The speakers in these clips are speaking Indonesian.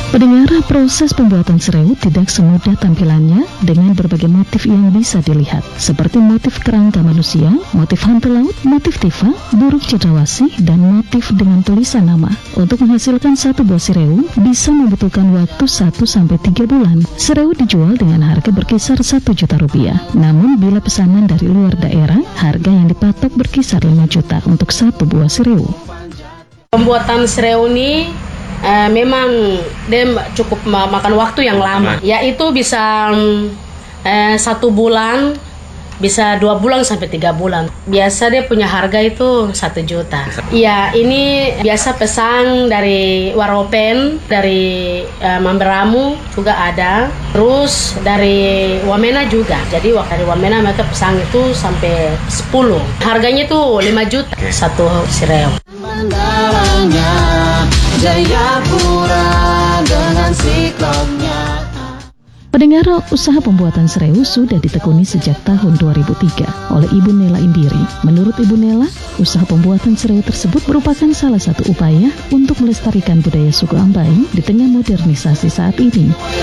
Pendengar, proses pembuatan serewu tidak semudah tampilannya dengan berbagai motif yang bisa dilihat, seperti motif kerangka manusia, motif hantu laut, motif tifa, burung cendrawasih, dan motif dengan tulisan nama. Untuk menghasilkan satu buah serewu bisa membutuhkan waktu 1-3 bulan. Serewu dijual dengan harga berkisar 1 juta rupiah. Namun bila pesanan dari luar daerah, harga yang dipatok berkisar 5 juta untuk satu buah serewu. Pembuatan serewu ini memang dia cukup makan waktu yang lama, yaitu bisa 1 bulan, bisa 2 bulan sampai 3 bulan. Biasa dia punya harga itu 1 juta. Ya, ini biasa pesan dari Waropen, dari Mamberamo juga ada, terus dari Wamena juga. Jadi dari Wamena mereka pesan itu sampai 10. Harganya itu 5 juta satu serewu. Jayapura dengan siklonnya. Pendengar, usaha pembuatan serewu sudah ditekuni sejak tahun 2003 oleh Ibu Nela Indiri. Menurut Ibu Nela, usaha pembuatan serewu tersebut merupakan salah satu upaya untuk melestarikan budaya suku Ambai di tengah modernisasi saat ini.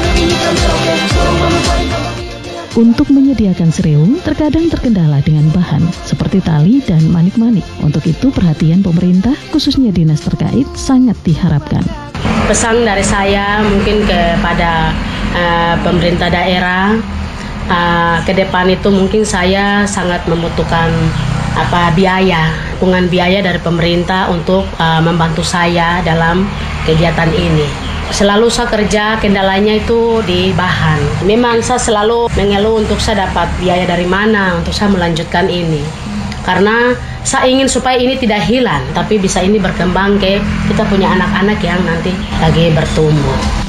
Untuk menyediakan serewu, terkadang terkendala dengan bahan seperti tali dan manik-manik. Untuk itu, perhatian pemerintah, khususnya dinas terkait, sangat diharapkan. Pesan dari saya mungkin kepada pemerintah daerah, ke depan itu mungkin saya sangat membutuhkan dukungan biaya dari pemerintah untuk membantu saya dalam kegiatan ini. Selalu saya kerja, kendalanya itu di bahan. Memang saya selalu mengeluh untuk saya dapat biaya dari mana untuk saya melanjutkan ini. Karena saya ingin supaya ini tidak hilang, tapi bisa ini berkembang ke kita punya anak-anak yang nanti lagi bertumbuh.